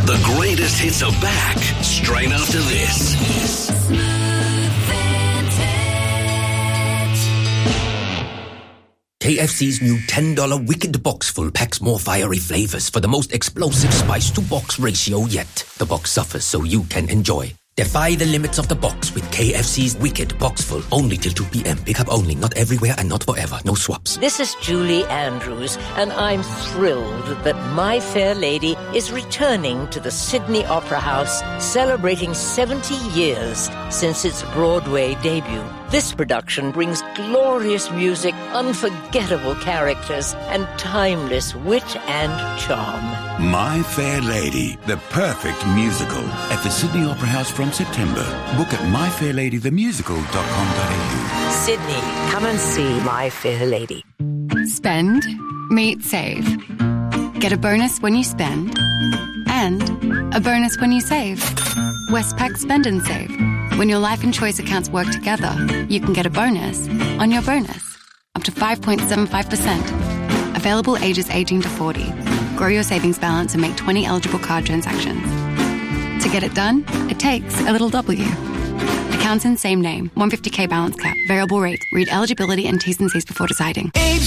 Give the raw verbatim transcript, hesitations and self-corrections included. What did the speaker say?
The greatest hits are back straight after this. K F C's new ten dollars Wicked Box Full packs more fiery flavors for the most explosive spice-to-box ratio yet. The box suffers so you can enjoy. Defy the limits of the box with K F C's Wicked Box Full. Only till two p.m. Pick up only, not everywhere and not forever. No swaps. This is Julie Andrews, and I'm thrilled that My Fair Lady is returning to the Sydney Opera House, celebrating seventy years since its Broadway debut. This production brings glorious music, unforgettable characters, and timeless wit and charm. My Fair Lady, the perfect musical, at the Sydney Opera House from September. Book at my fair lady the musical dot com dot a u. Sydney, come and see My Fair Lady. Spend, meet, save. Get a bonus when you spend, and a bonus when you save. Westpac Spend and Save. When your life and choice accounts work together, you can get a bonus on your bonus, up to five point seven five percent. Available ages eighteen to forty. Grow your savings balance and make twenty eligible card transactions. To get it done, it takes a little W. Accounts in same name. one hundred fifty thousand balance cap. Variable rate. Read eligibility and T's and C's before deciding. Age